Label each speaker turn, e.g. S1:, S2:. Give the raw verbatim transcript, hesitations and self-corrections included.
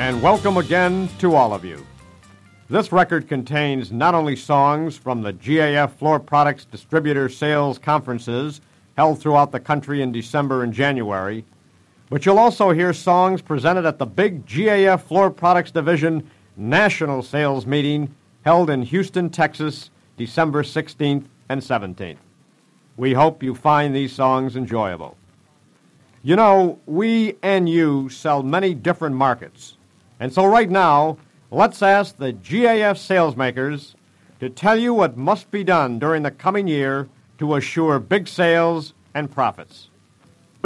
S1: and welcome again to all of you. This record contains not only songs from the G A F Floor Products Distributor Sales Conferences held throughout the country in December and January, but you'll also hear songs presented at the big G A F Floor Products Division National Sales Meeting held in Houston, Texas, December sixteenth and seventeenth. We hope you find these songs enjoyable. You know, we and you sell many different markets, and so right now, let's ask the G A F salesmakers to tell you what must be done during the coming year to assure big sales and profits.